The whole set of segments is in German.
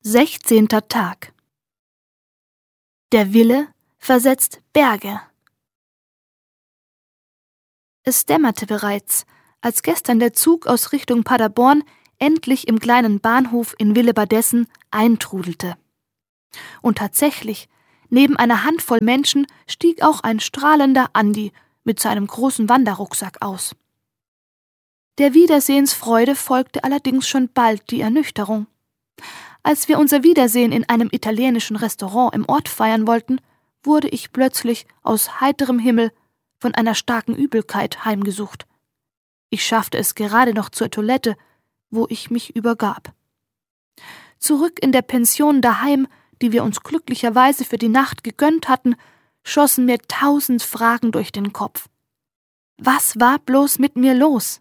16. Tag. Der Wille versetzt Berge. Es dämmerte bereits, als gestern der Zug aus Richtung Paderborn endlich im kleinen Bahnhof in Willebadessen eintrudelte. Und tatsächlich, neben einer Handvoll Menschen stieg auch ein strahlender Andi mit seinem großen Wanderrucksack aus. Der Wiedersehensfreude folgte allerdings schon bald die Ernüchterung. Als wir unser Wiedersehen in einem italienischen Restaurant im Ort feiern wollten, wurde ich plötzlich aus heiterem Himmel von einer starken Übelkeit heimgesucht. Ich schaffte es gerade noch zur Toilette, wo ich mich übergab. Zurück in der Pension daheim, die wir uns glücklicherweise für die Nacht gegönnt hatten, schossen mir 1000 Fragen durch den Kopf. Was war bloß mit mir los?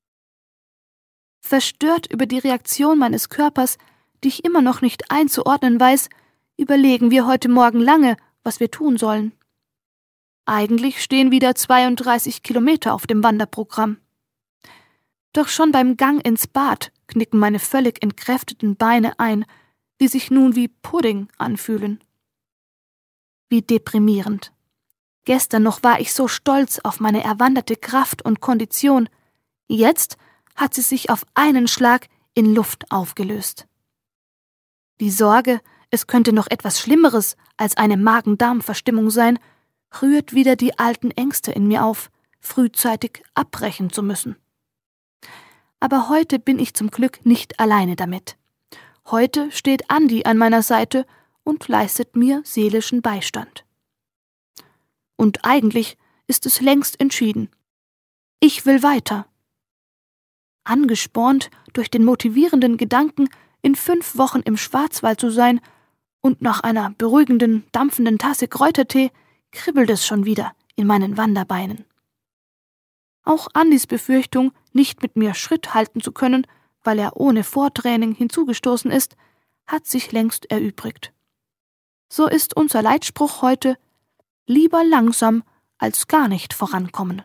Verstört über die Reaktion meines Körpers, die ich immer noch nicht einzuordnen weiß, überlegen wir heute Morgen lange, was wir tun sollen. Eigentlich stehen wieder 32 Kilometer auf dem Wanderprogramm. Doch schon beim Gang ins Bad knicken meine völlig entkräfteten Beine ein, die sich nun wie Pudding anfühlen. Wie deprimierend. Gestern noch war ich so stolz auf meine erwanderte Kraft und Kondition. Jetzt hat sie sich auf einen Schlag in Luft aufgelöst. Die Sorge, es könnte noch etwas Schlimmeres als eine Magen-Darm-Verstimmung sein, rührt wieder die alten Ängste in mir auf, frühzeitig abbrechen zu müssen. Aber heute bin ich zum Glück nicht alleine damit. Heute steht Andi an meiner Seite und leistet mir seelischen Beistand. Und eigentlich ist es längst entschieden. Ich will weiter. Angespornt durch den motivierenden Gedanken, in 5 Wochen im Schwarzwald zu sein und nach einer beruhigenden, dampfenden Tasse Kräutertee kribbelt es schon wieder in meinen Wanderbeinen. Auch Andis Befürchtung, nicht mit mir Schritt halten zu können, weil er ohne Vortraining hinzugestoßen ist, hat sich längst erübrigt. So ist unser Leitspruch heute: lieber langsam als gar nicht vorankommen.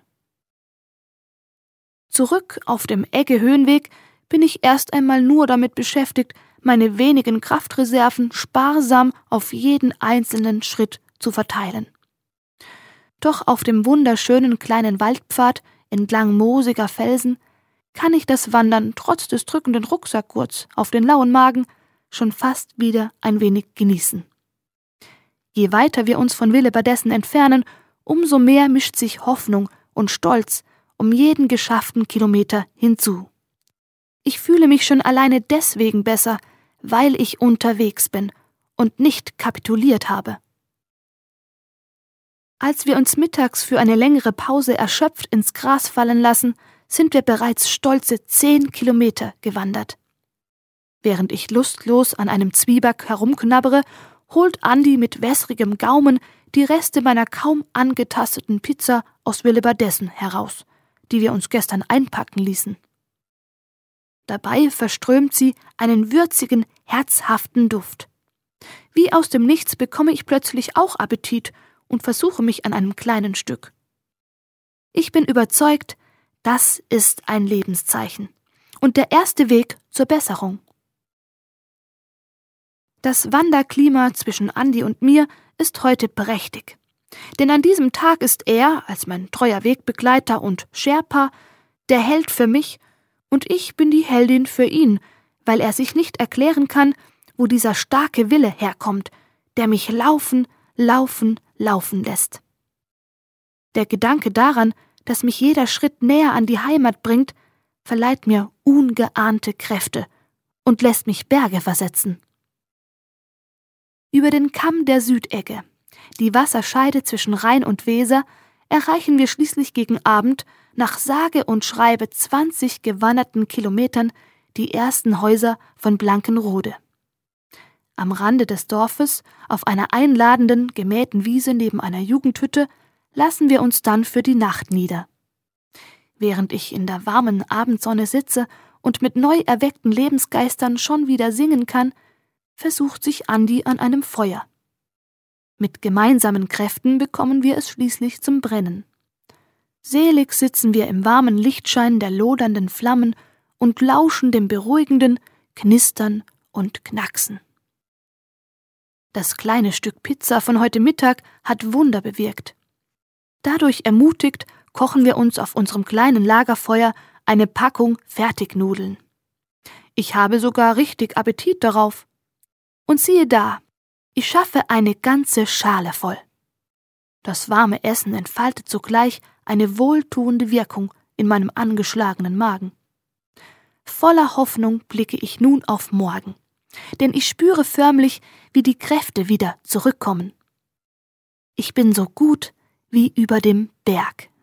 Zurück auf dem Egge-Höhenweg bin ich erst einmal nur damit beschäftigt, meine wenigen Kraftreserven sparsam auf jeden einzelnen Schritt zu verteilen. Doch auf dem wunderschönen kleinen Waldpfad entlang moosiger Felsen kann ich das Wandern trotz des drückenden Rucksackgurts auf den lauen Magen schon fast wieder ein wenig genießen. Je weiter wir uns von Willebadessen entfernen, umso mehr mischt sich Hoffnung und Stolz um jeden geschafften Kilometer hinzu. Ich fühle mich schon alleine deswegen besser, weil ich unterwegs bin und nicht kapituliert habe. Als wir uns mittags für eine längere Pause erschöpft ins Gras fallen lassen, sind wir bereits stolze 10 Kilometer gewandert. Während ich lustlos an einem Zwieback herumknabbere, holt Andi mit wässrigem Gaumen die Reste meiner kaum angetasteten Pizza aus Willebadessen heraus, die wir uns gestern einpacken ließen. Dabei verströmt sie einen würzigen, herzhaften Duft. Wie aus dem Nichts bekomme ich plötzlich auch Appetit und versuche mich an einem kleinen Stück. Ich bin überzeugt, das ist ein Lebenszeichen und der erste Weg zur Besserung. Das Wanderklima zwischen Andi und mir ist heute prächtig. Denn an diesem Tag ist er, als mein treuer Wegbegleiter und Sherpa, der Held für mich und ich bin die Heldin für ihn, weil er sich nicht erklären kann, wo dieser starke Wille herkommt, der mich laufen lässt. Der Gedanke daran, dass mich jeder Schritt näher an die Heimat bringt, verleiht mir ungeahnte Kräfte und lässt mich Berge versetzen. Über den Kamm der Südegge, die Wasserscheide zwischen Rhein und Weser, erreichen wir schließlich gegen Abend nach sage und schreibe 20 gewanderten Kilometern die ersten Häuser von Blankenrode. Am Rande des Dorfes, auf einer einladenden, gemähten Wiese neben einer Jugendhütte, lassen wir uns dann für die Nacht nieder. Während ich in der warmen Abendsonne sitze und mit neu erweckten Lebensgeistern schon wieder singen kann, versucht sich Andi an einem Feuer. Mit gemeinsamen Kräften bekommen wir es schließlich zum Brennen. Selig sitzen wir im warmen Lichtschein der lodernden Flammen und lauschen dem beruhigenden Knistern und Knacksen. Das kleine Stück Pizza von heute Mittag hat Wunder bewirkt. Dadurch ermutigt, kochen wir uns auf unserem kleinen Lagerfeuer eine Packung Fertignudeln. Ich habe sogar richtig Appetit darauf. Und siehe da, ich schaffe eine ganze Schale voll. Das warme Essen entfaltet sogleich eine wohltuende Wirkung in meinem angeschlagenen Magen. Voller Hoffnung blicke ich nun auf morgen, denn ich spüre förmlich, wie die Kräfte wieder zurückkommen. Ich bin so gut wie über dem Berg.